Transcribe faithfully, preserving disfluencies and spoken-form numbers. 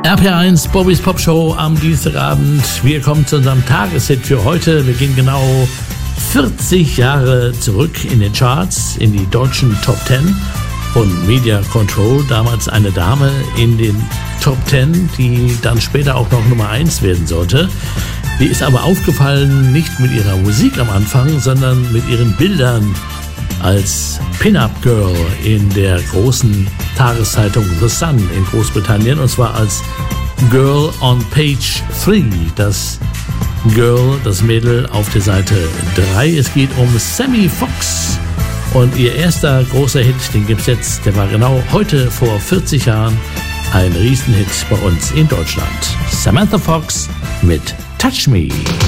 R P R eins, Bobby's Pop Show am Dienstagabend. Wir kommen zu unserem Tageshit für heute. Wir gehen genau vierzig Jahre zurück in den Charts, in die deutschen Top Ten von Media Control. Damals eine Dame in den Top Ten, die dann später auch noch Nummer eins werden sollte. Die ist aber aufgefallen, nicht mit ihrer Musik am Anfang, sondern mit ihren Bildern als Pin-Up-Girl in der großen Tageszeitung The Sun in Großbritannien, und zwar als Girl on Page drei, das Girl, das Mädel auf der Seite drei. Es geht um Sammy Fox und ihr erster großer Hit, den gibt's jetzt, der war genau heute vor vierzig Jahren ein Riesenhit bei uns in Deutschland. Samantha Fox mit Touch Me.